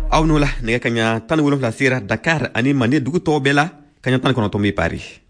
aw no la nega kanya tan wolof la sira Dakar ani mande dugu to bela kanya tan kono to mi Paris.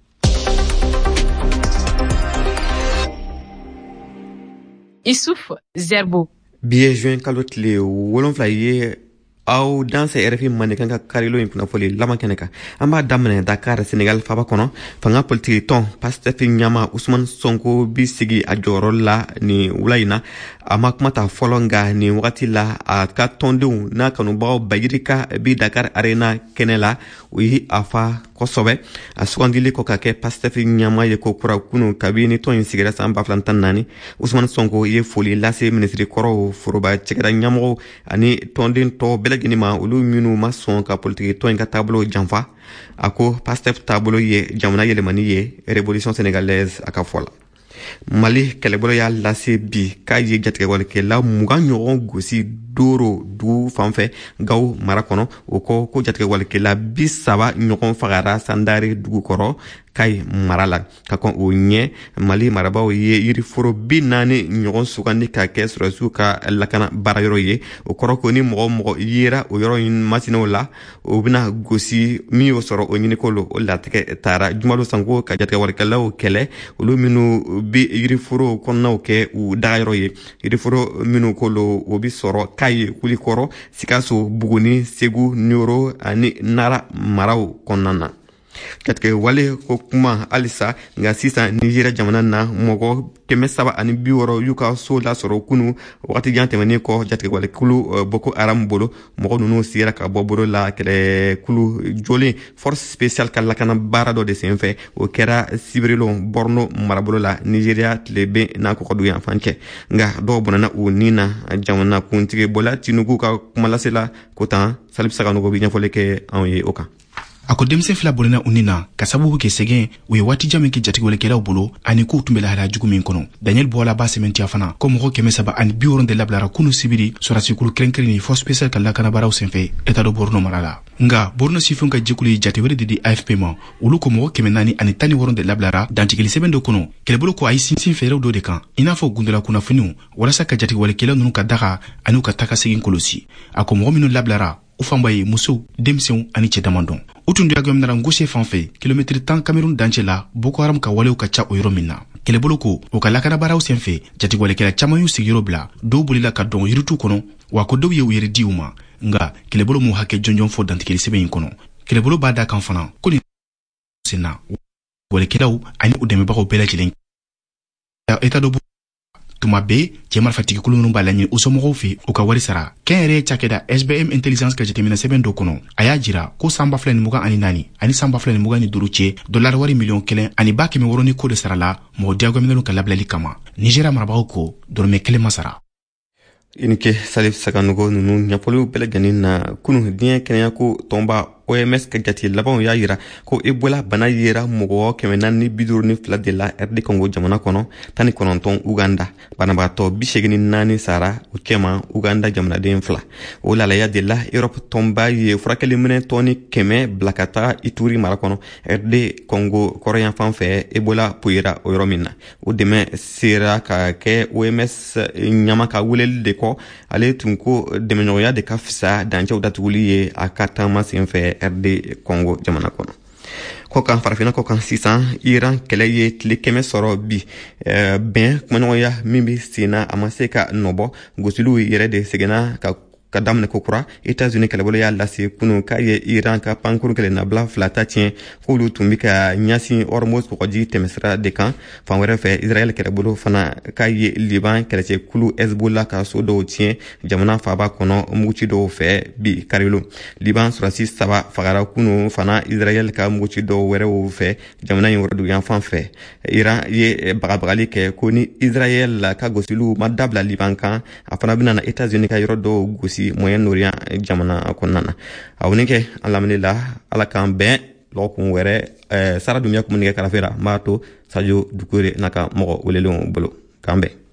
Issouf Zerbo. Biye juin kalot le wolon fla ye aw dans RFI mane kanga karilo impuna foli lama keneka amba damne Dakar Senegal faba kono fanga politique ton Pastef nyama Ousmane Sonko bisigi ajoro la ni ulaina ama kumata folonga ni wakati la ka tondu na kanu bawo bagirika bi Dakar Arena kenela wi afa kosobe asukandili ko kake Pastef nyama ye ko kura kunu kabini ton sigira samba flantan nani Ousmane Sonko ye foli lase ministre koro furuba chekada nyamo ani tondin to gini ma ulu minu mason ka politique to nga tableau janfa ako Pastef tableau ye jamana yele mani ye révolution sénégalaise aka fola Mali kelebolo ya lase bi ka ye jatke wala ke la muga nyoron gosi doro du fanfe gaw marakono ko jatke wala ke la bisaba nyoron fagara sandare dugu koro kai marala ka kon o nye Mali maraba o ye yiri foro binani nyoron sukandi ka ke surasu ka lakana barayoro ye o koro ko ni mo yira o yoro masino la o bina gosi mi o soro o nyini kolo o la teke tara jumalo sango ka jatke wala ke la o kele o lu minu bi yiri foro konna o ke u dagayro ye yiri foro minu kolo o bi soro kai kuli koro sikaso buguni segu nyoro ani nara marau konnana katke wale ko kuma alisa nga sisa Nigeria jamana na mogo keme saba ani biworo yuka so la soro kunu wakati jante mani ko jatke wale kulu Boko Haram bolo mogo nunu sira ka boboro la kele kulu joli force spéciale kala kana barado de senfe o kera sibrilo borno marabolo la Nigeria tlebe na ko kodu ya fanke nga do bonana u nina jamana kuntige bola tinugu ka kuma lasela kota salib saka no go binya fole ke anye oka ako demse fila bolena unina kasabu ke segen we wati jame ke jati wala kela bolo ani ku tumbela hala jugu min kono Daniel Bola ba sementi afana ko mo ke mesaba ani biworon de lablara kunu sibiri sura sikulu krenkrini fo special kala kana baraw senfe eta do borno marala nga borno sifun ka jikuli jati wala di AFP ma ulu ko mo ke menani ani tani woron de lablara dantikili sebendo kono kele bolo ko ay sin fere do de kan ina fo gundula kuna funu wala saka jati wala kela nunu ka daga anu ka taka segin kolosi ako mo minu lablara ufambaye muso demsew ani chedamandon utundu ya gomnara ngoshe fanfe kilometri tan Cameroun danchela Boko Haram ka wale ukacha oyoro minna kele boloko ukalakana barau senfe jati wale kela chamayu sigiro bla do bulila ka don yiritu kono wako do ye uyeri diuma nga kele bolo mu hake jonjon fo dantikeli sebe kono kele bolo bada kan fana koni sena wale kela u ani udeme bako bela jilen eta do tuma be jemar fatiki kulunu balani usomo fi ukawari sara kenre chakeda SBM intelligence ka jetemina sebendo kono aya jira ko samba flani muga ani nani ani samba flani muga ni duruche dollar wari million kelen ani baki me woroni ko de sara la mo diago minelo ka lablali kama Nigeria maraba ko dorme kele masara inike salif sakanugo nunu nyapolu belegani na kunu dien kenya ko tomba OMS ka jati laban ya yira ko Ebola bana yira mogo kemenani bidur ni fla de la RD Congo jamana kono tani kononton Uganda bana bato bishegini nani sara ukema Uganda jamana de fla o la ya de la Europe tomba ye frakeli mene toni keme blakata Ituri marakono RD Congo korean fanfe Ebola puira o romina o deme sira ka ke OMS nyama ka wulel de ko ale tunko demenoya de kafisa danje udatuli ye akata masenfe RD Congo jamana kono koka farafina koka 600 Iran kele ye tli keme soro bi ben kuma ya mimbi sina amaseka nobo gosilu yere de segena ka damne kokura États-Unis kele bolo ya lase kunu ka ye Iran ka pankuru kele na bla flata tien ko lu tumbika nyasi ormos ko ji temesra de kan fan were fe Israël kele bolo fana ka ye Liban kele che kulu Hezbollah ka so do tien jamana fa ba kono muchi do fe bi karilo Liban surasi saba fagara kunu fana Israël ka muchi do were o fe jamana yin wordu yan fan fe Iran ye bagabagali ke koni Israël ka gosilu madabla Liban kan afana binana États-Unis ka yorodo gosi moyen orient jamana konana awunike alhamdulillah ala kan ben lokun were sara dunya kumunike karafera mato sajo dukure naka mogo welelon bolo kambe